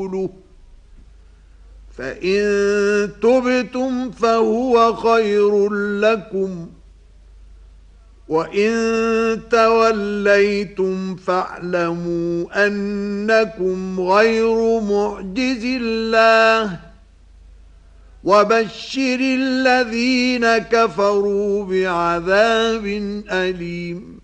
ورسله فإن تبتم فهو خير لكم وإن توليتم فاعلموا أنكم غير معجز الله وبشر الذين كفروا بعذاب أليم